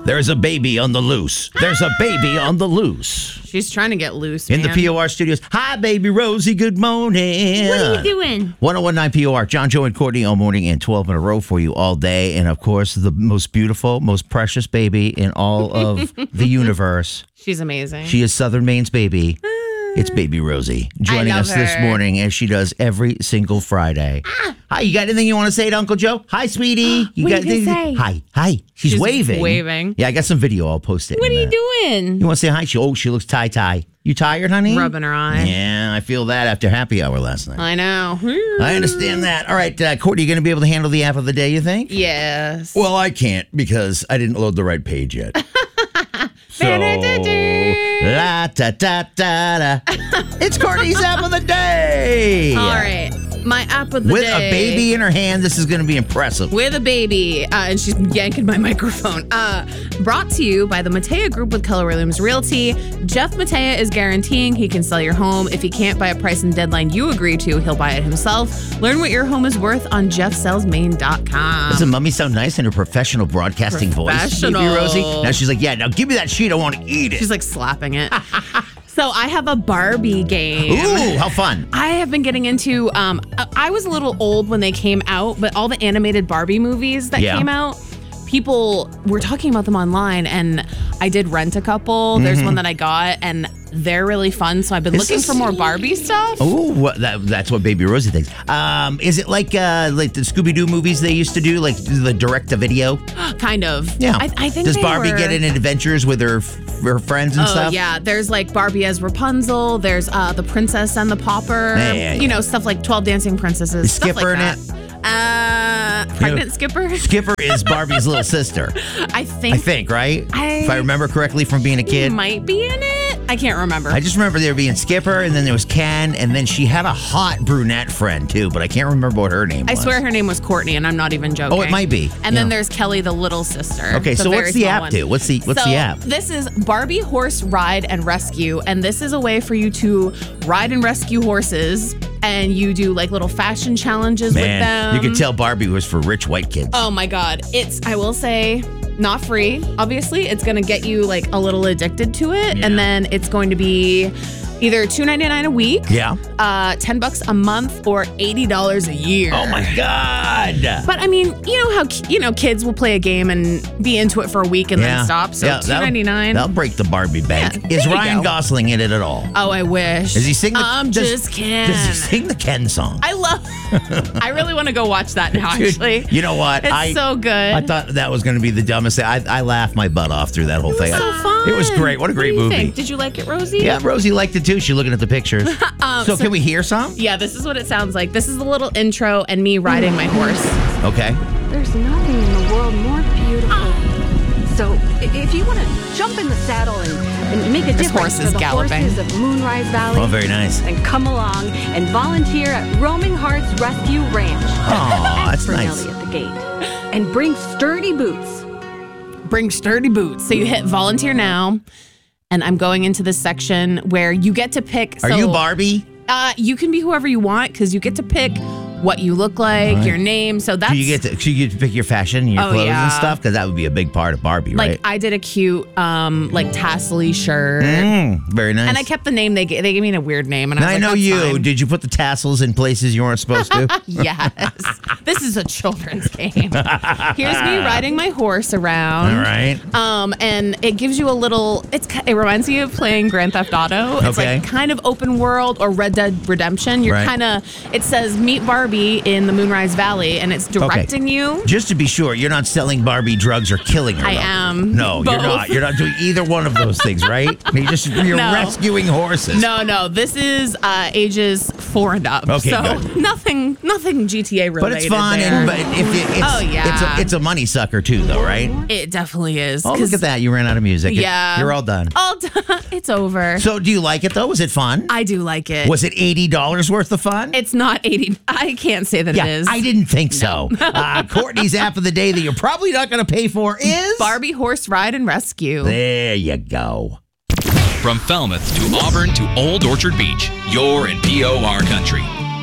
There's a baby on the loose. There's a baby on the loose. She's trying to get loose, In the POR studios. Hi, baby Rosie. Good morning. What are you doing? 101.9 POR. John, Joe, and Courtney all morning and 12 in a row for you all day. And, of course, the most beautiful, most precious baby in all of the universe. She's amazing. She is Southern Maine's baby. It's baby Rosie joining us this morning as she does every single Friday. Hi, you got anything you want to say to Uncle Joe? Hi, sweetie. What are you gonna say? Hi. She's waving. Waving. Yeah, I got some video. I'll post it. What are you doing? You want to say hi? She looks tie. You tired, honey? Rubbing her eye. Yeah, I feel that after happy hour last night. I know. I understand that. All right, Courtney, you going to be able to handle the app of the day, you think? Yes. Well, I can't because I didn't load the right page yet. So, la da da da da. It's Courtney's app of the day. All right. My app of the With day. a baby in her hand, this is going to be impressive. With a baby. And she's yanking my microphone. Brought to you by the Matea Group with Keller Williams Realty. Jeff Matea is guaranteeing he can sell your home. If he can't buy a price and deadline you agree to, he'll buy it himself. Learn what your home is worth on jeffsellsmaine.com. Doesn't Mummy sound nice in her professional broadcasting voice? Baby Rosie? Now she's like, yeah, now give me that sheet. I want to eat it. She's like slapping it. So I have a Barbie game. Ooh, how fun. I have been getting into, I was a little old when they came out, but all the animated Barbie movies that came out, people were talking about them online, and I did rent a couple. There's one that I got, and they're really fun, so I've been looking for more Barbie stuff. Oh, that's what Baby Rosie thinks. Is it like the Scooby-Doo movies they used to do, like the direct-to-video? Kind of. Yeah. I think Does Barbie get in adventures with her friends and stuff? Oh, yeah. There's like Barbie as Rapunzel. There's the Princess and the Pauper. You know, stuff like 12 Dancing Princesses. Is Skipper in it? Pregnant Skipper? Skipper is Barbie's little sister. I think, right? If I remember correctly from being a kid. Might be in it. I can't remember. I just remember there being Skipper, and then there was Ken, and then she had a hot brunette friend, too, but I can't remember what her name was. I swear her name was Courtney, and I'm not even joking. Oh, it might be. And then there's Kelly, the little sister. Okay, so what's the app do? What's the app? This is Barbie Horse Ride and Rescue, and this is a way for you to ride and rescue horses, and you do like little fashion challenges with them. You can tell Barbie was for rich white kids. Oh my God. I will say, not free, obviously. It's going to get you like a little addicted to it. Yeah. And then it's going to be either $2.99 a week, $10 a month, or $80 a year. Oh my God. But I mean, you know how kids will play a game and be into it for a week and then stop. So $2.99. That'll break the Barbie bank. Yeah, is Ryan Gosling in it at all? Oh, I wish. Does he sing just Ken. Does he sing the Ken song? I really want to go watch that now, actually. Dude, you know what? It's so good. I thought that was going to be the dumbest thing. I laughed my butt off through that whole thing. So fun. It was great. What a great movie. Think? Did you like it, Rosie? Yeah, Rosie liked it too. She's looking at the pictures. So can we hear some? Yeah, this is what it sounds like. This is the little intro and me riding my horse. Okay. There's nothing in the world more beautiful. So if you want to jump in the saddle and make a difference horse is for the galloping. horses of Moonrise Valley, Oh, very nice. then come along and volunteer at Roaming Hearts Rescue Ranch. Aw, that's For nice. Nellie at the gate. And bring sturdy boots. Bring sturdy boots. So you hit volunteer now. And I'm going into this section where you get to pick. Are you Barbie? You can be whoever you want because you get to pick what you look like, your name. So that's... Do you get to pick your fashion, your clothes and stuff? Because that would be a big part of Barbie, right? Like, I did a cute, like, tassel-y shirt. Very nice. And I kept the name. They gave me a weird name. And I was I like, know that's you. fine. Did you put the tassels in places you weren't supposed to? Yes. This is a children's game. Here's me riding my horse around. All right. And it gives you a little, it reminds me of playing Grand Theft Auto. It's Okay. like kind of open world or Red Dead Redemption. You're kind of, it says meet Barbie in the Moonrise Valley, and it's directing you. Just to be sure, you're not selling Barbie drugs or killing her. I though. am. No, Both. you're not. You're not doing either one of those things, right? You're No. rescuing horses. No. This is ages 4 and up. Okay, so good. nothing GTA related. But it's fun, there. but it's a money sucker too, though, right? It definitely is. Oh, look at that! You ran out of music. Yeah. You're all done. All done. It's over. So, do you like it though? Was it fun? I do like it. Was it $80 worth of fun? It's not 80. I can't say that it is. I didn't think so. Courtney's app of the day that you're probably not going to pay for is Barbie Horse Ride and Rescue. There you go. From Falmouth to Auburn to Old Orchard Beach, you're in POR country.